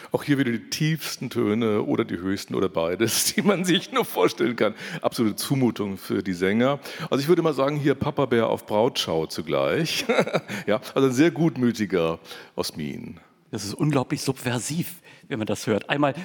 Auch hier wieder die tiefsten Töne oder die höchsten oder beides, die man sich nur vorstellen kann. Absolute Zumutung für die Sänger. Also ich würde mal sagen, hier Papa Bär auf Brautschau zugleich. Ja, also ein sehr gutmütiger Osmin. Das ist unglaublich subversiv, wenn man das hört. Einmal